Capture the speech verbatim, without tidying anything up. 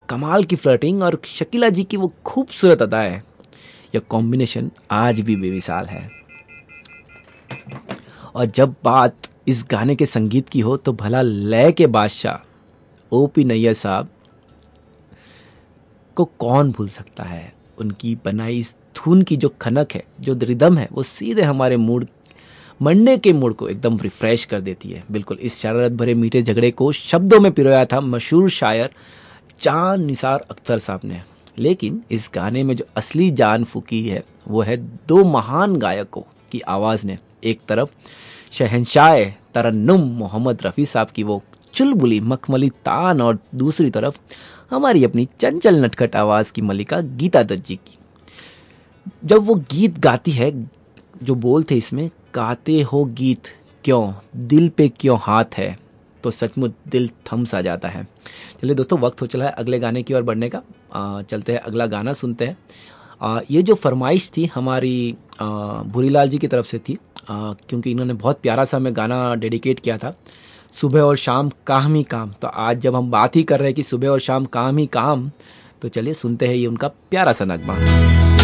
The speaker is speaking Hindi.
कमाल की फ्लर्टिंग और शकीला जी की वो खूबसूरत अदा है, यह कॉम्बिनेशन आज भी बेमिसाल है। और जब बात इस गाने के संगीत की हो तो भला लय के बादशाह ओपी नैयर साहब को कौन भूल सकता है। उनकी बनाई इस धुन की जो खनक है, जो रिदम है, वो सीधे हमारे मूड मंडे के मूड को एकदम रिफ्रेश कर देती है। बिल्कुल इस शरारत भरे मीठे झगड़े को शब्दों में पिरोया था मशहूर शायर चांद निसार अख्तर साहब ने। लेकिन इस गाने में जो असली जान फूकी है वो है दो महान गायकों की आवाज़ ने। एक तरफ शहंशाह तरन्नुम मोहम्मद रफ़ी साहब की वो चुलबुली मखमली तान, और दूसरी तरफ हमारी अपनी चंचल नटखट आवाज़ की मलिका गीता दत्त जी की। जब वो गीत गाती है, जो बोल थे इसमें, गाते हो गीत क्यों, दिल पे क्यों हाथ है, तो सचमुच दिल थम सा जाता है। चलिए दोस्तों, वक्त हो चला है अगले गाने की ओर बढ़ने का। आ, चलते हैं, अगला गाना सुनते हैं। आ, ये जो फरमाइश थी हमारी भूरीलाल जी की तरफ से थी, आ, क्योंकि इन्होंने बहुत प्यारा सा हमें गाना डेडिकेट किया था, सुबह और शाम काम ही काम। तो आज जब हम बात ही कर रहे हैं कि सुबह और शाम काम ही काम, तो चलिए सुनते हैं ये उनका प्यारा सा नगमा।